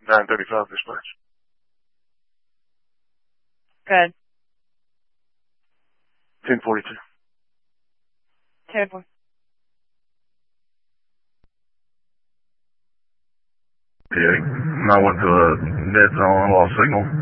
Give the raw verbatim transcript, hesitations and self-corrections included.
nine thirty-five dispatch. Good. ten forty-two. ten forty. Yeah, I went to a dead zone, I lost signal.